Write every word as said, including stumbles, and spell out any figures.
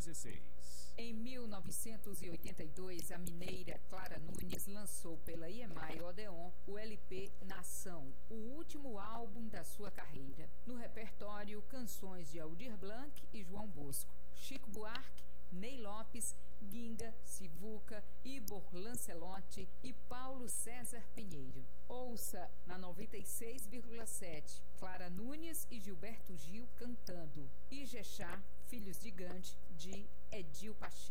dezesseis. Em mil novecentos e oitenta e dois, a mineira Clara Nunes lançou pela I E M A I Odeon o L P Nação, o último álbum da sua carreira. No repertório, canções de Aldir Blanc e João Bosco, Chico Buarque, Ney Lopes, Ginga, Sivuca, Ivor Lancelotti e Paulo César Pinheiro. Ouça na noventa e seis vírgula sete, Clara Nunes e Gilberto Gil cantando Ijexá, Filhos de Gandhi, de Edil Pacheco.